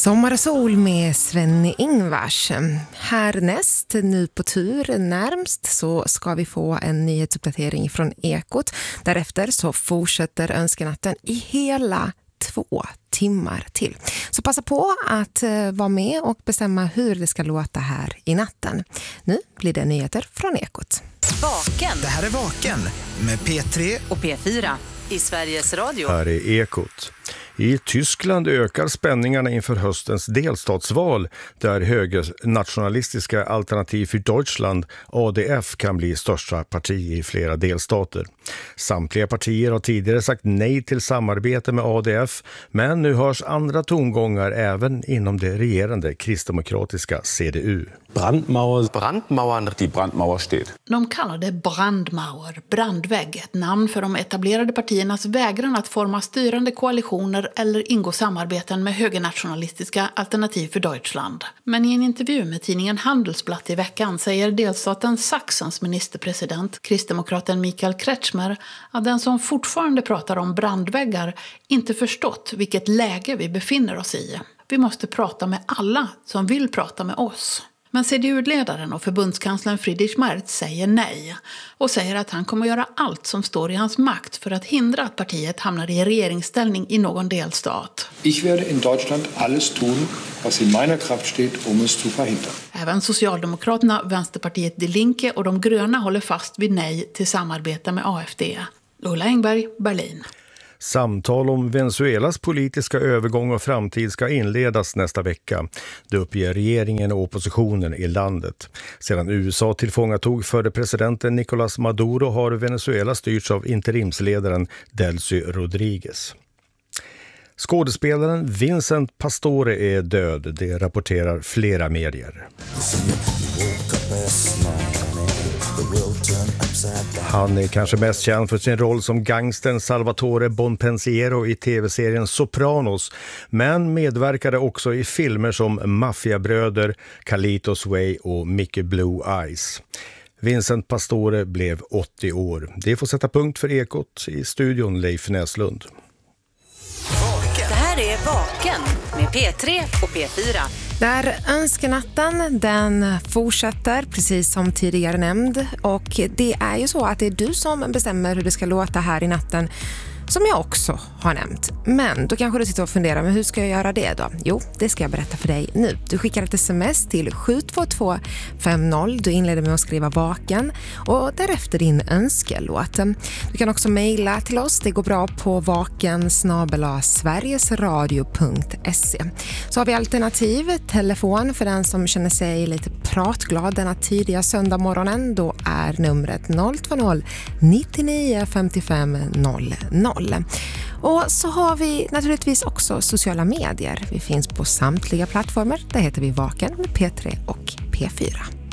Sommar och sol med Sven-Ingvars. Härnäst, nu på tur närmst, så ska vi få en nyhetsuppdatering från Ekot. Därefter så fortsätter önskenatten i hela 2 timmar till. Så passa på att vara med och bestämma hur det ska låta här i natten. Nu blir det nyheter från Ekot. Vaken. Det här är Vaken med P3 och P4 i Sveriges Radio. Här är Ekot. I Tyskland ökar spänningarna inför höstens delstatsval där högernationalistiska Alternativ för Deutschland, ADF, kan bli största parti i flera delstater. Samtliga partier har tidigare sagt nej till samarbete med ADF, men nu hörs andra tongångar även inom det regerande kristdemokratiska CDU. Brandmauern, die Brandmauer steht. De kallar det brandmauer, brandvägg, ett namn för de etablerade partiernas vägran att forma styrande koalitioner eller ingå samarbeten med högernationalistiska Alternativ för Deutschland. Men i en intervju med tidningen Handelsblatt i veckan säger delstaten Sachsens ministerpresident, kristdemokraten Michael Kretschmer, att den som fortfarande pratar om brandväggar inte förstått vilket läge vi befinner oss i. Vi måste prata med alla som vill prata med oss. Men CDU-ledaren och förbundskanslern Friedrich Merz säger nej och säger att han kommer göra allt som står i hans makt för att hindra att partiet hamnar i regeringsställning i någon delstat. Ich werde in Deutschland alles tun, was in meiner Kraft steht, um es zu verhindern. Även Socialdemokraterna, Vänsterpartiet Die Linke och de gröna håller fast vid nej till samarbete med AfD. Ulla Engberg, Berlin. Samtal om Venezuelas politiska övergång och framtid ska inledas nästa vecka. Det uppger regeringen och oppositionen i landet. Sedan USA tillfångatog förre presidenten Nicolás Maduro har Venezuela styrts av interimsledaren Delcy Rodríguez. Skådespelaren Vincent Pastore är död, det rapporterar flera medier. Han är kanske mest känd för sin roll som gangstern Salvatore Bonpensiero i tv-serien Sopranos, men medverkade också i filmer som Maffiabröder, Carlitos Way och Mickey Blue Eyes. Vincent Pastore blev 80 år. Det får sätta punkt för Ekot. I studion Leif Näslund. Det här är Vaken med P3 och P4. Där önskenatten, den fortsätter precis som tidigare nämnd, och det är ju så att det är du som bestämmer hur det ska låta här i natten, som jag också har nämnt. Men då kanske du sitter och funderar, men hur ska jag göra det då? Jo, det ska jag berätta för dig nu. Du skickar ett sms till 72250. Du inleder med att skriva Vaken och därefter din önskelåt. Du kan också mejla till oss. Det går bra på vaken@sverigesradio.se. Så har vi alternativ telefon för den som känner sig lite pratglad denna tidiga söndagmorgonen. Då är numret 020 99 55 00. Och så har vi naturligtvis också sociala medier. Vi finns på samtliga plattformar. Där heter vi Vaken med P3 och P4.